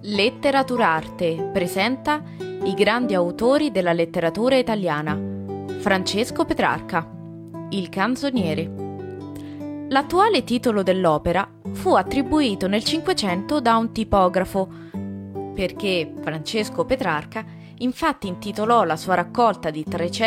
Letteraturarte presenta i grandi autori della letteratura italiana. Francesco Petrarca, Il canzoniere. L'attuale titolo dell'opera fu attribuito nel Cinquecento da un tipografo, perché Francesco Petrarca infatti intitolò la sua raccolta di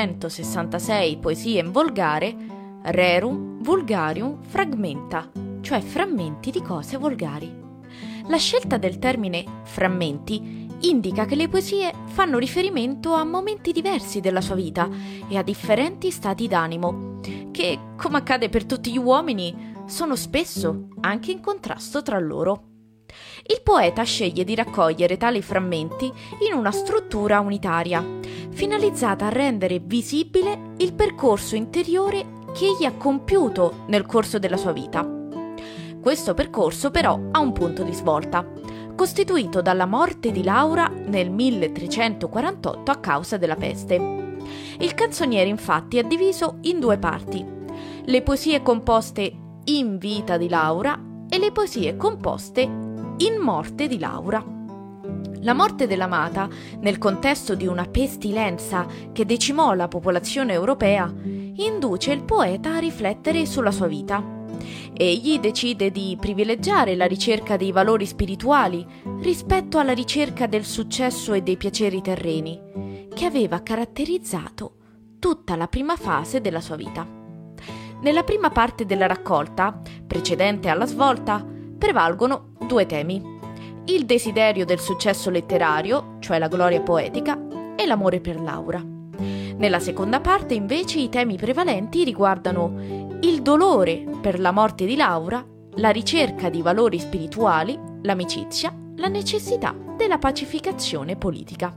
366 poesie in volgare Rerum Vulgarium Fragmenta, cioè frammenti di cose volgari. La scelta del termine frammenti indica che le poesie fanno riferimento a momenti diversi della sua vita e a differenti stati d'animo, che, come accade per tutti gli uomini, sono spesso anche in contrasto tra loro. Il poeta sceglie di raccogliere tali frammenti in una struttura unitaria, finalizzata a rendere visibile il percorso interiore che egli ha compiuto nel corso della sua vita. Questo percorso però ha un punto di svolta, costituito dalla morte di Laura nel 1348 a causa della peste. Il canzoniere infatti è diviso in due parti: le poesie composte in vita di Laura e le poesie composte in morte di Laura. La morte dell'amata, nel contesto di una pestilenza che decimò la popolazione europea, induce il poeta a riflettere sulla sua vita. Egli decide di privilegiare la ricerca dei valori spirituali rispetto alla ricerca del successo e dei piaceri terreni, che aveva caratterizzato tutta la prima fase della sua vita. Nella prima parte della raccolta, precedente alla svolta, prevalgono due temi: il desiderio del successo letterario, cioè la gloria poetica, e l'amore per Laura. Nella seconda parte, invece, i temi prevalenti riguardano il dolore per la morte di Laura, la ricerca di valori spirituali, l'amicizia, la necessità della pacificazione politica.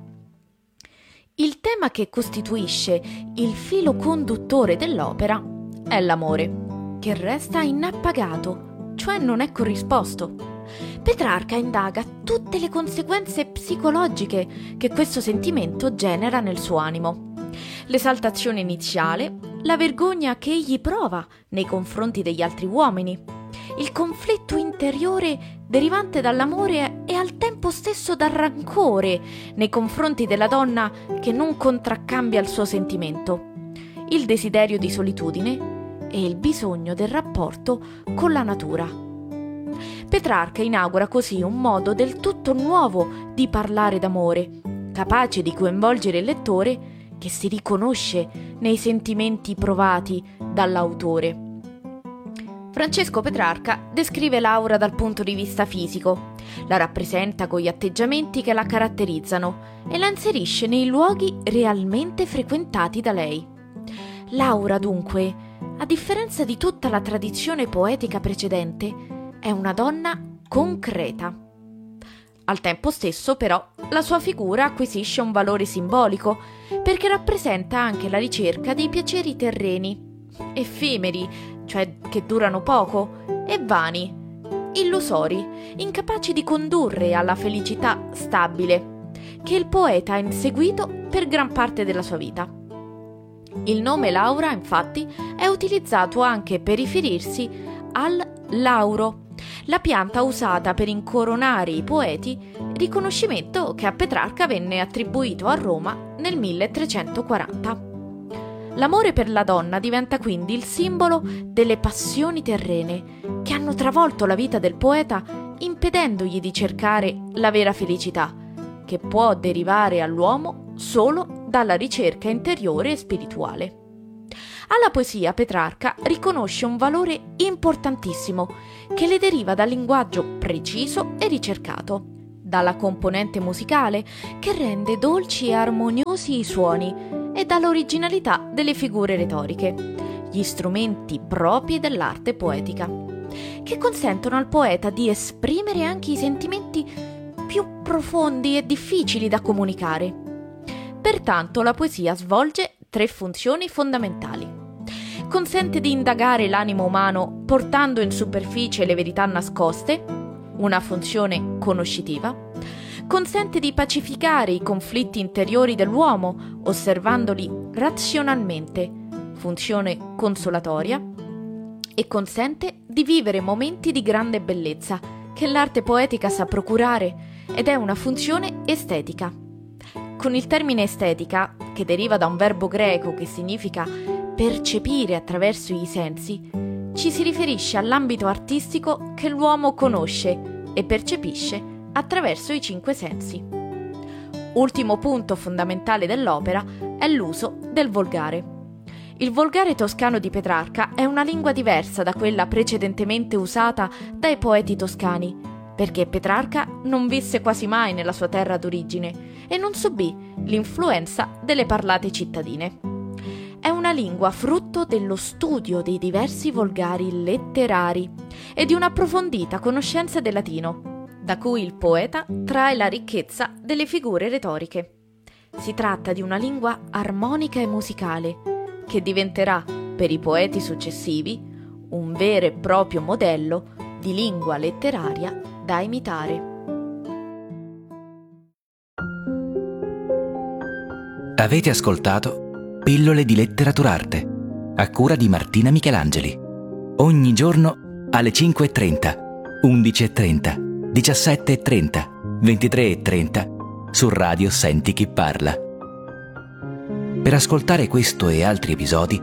Il tema che costituisce il filo conduttore dell'opera è l'amore, che resta inappagato, cioè non è corrisposto. Petrarca indaga tutte le conseguenze psicologiche che questo sentimento genera nel suo animo. L'esaltazione iniziale, la vergogna che egli prova nei confronti degli altri uomini, il conflitto interiore derivante dall'amore e al tempo stesso dal rancore nei confronti della donna che non contraccambia il suo sentimento, il desiderio di solitudine e il bisogno del rapporto con la natura. Petrarca inaugura così un modo del tutto nuovo di parlare d'amore, capace di coinvolgere il lettore che si riconosce nei sentimenti provati dall'autore. Francesco Petrarca descrive Laura dal punto di vista fisico, la rappresenta con gli atteggiamenti che la caratterizzano e la inserisce nei luoghi realmente frequentati da lei. Laura, dunque, a differenza di tutta la tradizione poetica precedente, è una donna concreta. Al tempo stesso, però, la sua figura acquisisce un valore simbolico, perché rappresenta anche la ricerca dei piaceri terreni, effimeri, cioè che durano poco, e vani, illusori, incapaci di condurre alla felicità stabile, che il poeta ha inseguito per gran parte della sua vita. Il nome Laura, infatti, è utilizzato anche per riferirsi al lauro, la pianta usata per incoronare i poeti, riconoscimento che a Petrarca venne attribuito a Roma nel 1340. L'amore per la donna diventa quindi il simbolo delle passioni terrene che hanno travolto la vita del poeta, impedendogli di cercare la vera felicità, che può derivare all'uomo solo dalla ricerca interiore e spirituale. Alla poesia Petrarca riconosce un valore importantissimo che le deriva dal linguaggio preciso e ricercato, dalla componente musicale che rende dolci e armoniosi i suoni e dall'originalità delle figure retoriche, gli strumenti propri dell'arte poetica, che consentono al poeta di esprimere anche i sentimenti più profondi e difficili da comunicare. Pertanto la poesia svolge tre funzioni fondamentali. Consente di indagare l'animo umano portando in superficie le verità nascoste, una funzione conoscitiva. Consente di pacificare i conflitti interiori dell'uomo osservandoli razionalmente, funzione consolatoria. E consente di vivere momenti di grande bellezza che l'arte poetica sa procurare ed è una funzione estetica. Con il termine estetica, che deriva da un verbo greco che significa percepire attraverso i sensi, ci si riferisce all'ambito artistico che l'uomo conosce e percepisce attraverso i 5 sensi. Ultimo punto fondamentale dell'opera è l'uso del volgare. Il volgare toscano di Petrarca è una lingua diversa da quella precedentemente usata dai poeti toscani, perché Petrarca non visse quasi mai nella sua terra d'origine e non subì l'influenza delle parlate cittadine. È una lingua frutto dello studio dei diversi volgari letterari e di un'approfondita conoscenza del latino, da cui il poeta trae la ricchezza delle figure retoriche. Si tratta di una lingua armonica e musicale, che diventerà, per i poeti successivi, un vero e proprio modello di lingua letteraria da imitare. Avete ascoltato Pillole di Letteraturarte, a cura di Martina Michelangeli. Ogni giorno alle 5:30, 11:30, 17:30, 23:30 su Radio Senti Chi Parla. Per ascoltare questo e altri episodi,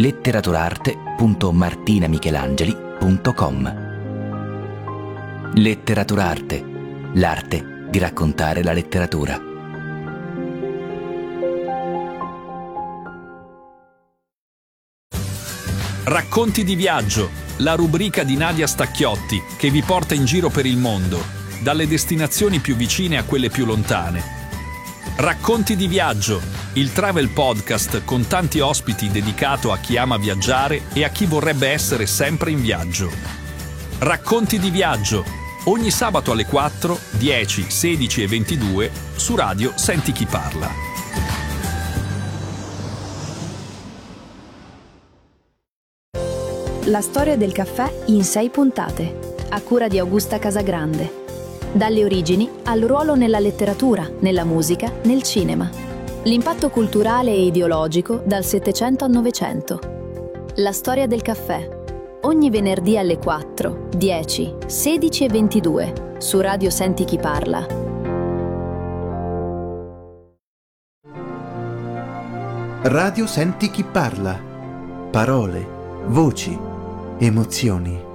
letteraturarte.martinamichelangeli.com. Letteraturarte, l'arte di raccontare la letteratura. Racconti di viaggio, la rubrica di Nadia Stacchiotti che vi porta in giro per il mondo, dalle destinazioni più vicine a quelle più lontane. Racconti di viaggio, il travel podcast con tanti ospiti dedicato a chi ama viaggiare e a chi vorrebbe essere sempre in viaggio. Racconti di viaggio, ogni sabato alle 4, 10, 16 e 22 su Radio Senti Chi Parla. La storia del caffè in 6 puntate, a cura di Augusta Casagrande. Dalle origini al ruolo nella letteratura, nella musica, nel cinema. L'impatto culturale e ideologico dal Settecento al Novecento. La storia del caffè. Ogni venerdì alle 4, 10, 16 e 22 su Radio Senti Chi Parla. Radio Senti Chi Parla. Parole, voci, emozioni.